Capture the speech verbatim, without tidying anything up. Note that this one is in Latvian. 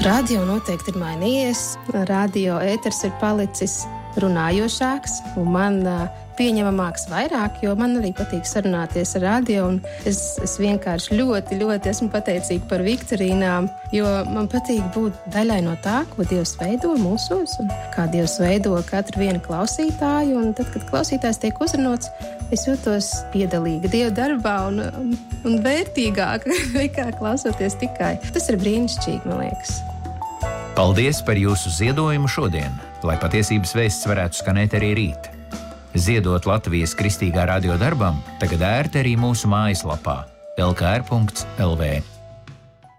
Radio noteikti ir mainījies. Radio ēters ir palicis runājošāks un man pieņemamāks vairāk, jo man arī patīk sarunāties ar radio. Un es, es vienkārši ļoti, ļoti esmu pateicīga par viktorīnām, jo man patīk būt daļai no tā, ko Dievs veido mūsos un kā Dievs veido katru vienu klausītāju. Un tad, kad klausītājs tiek uzrunāts, es jūtos piedalīga Dieva darbā un, un, un vērtīgāka nekā klausoties tikai. Tas ir brīnišķīgi, man liekas. Paldies par jūsu ziedojumu šodien, lai patiesības vēsts varētu skanēt arī rīt. Ziedot Latvijas Kristīgā radio darbam tagad ērti arī mūsu mājaslapā el ka er punkts el vē.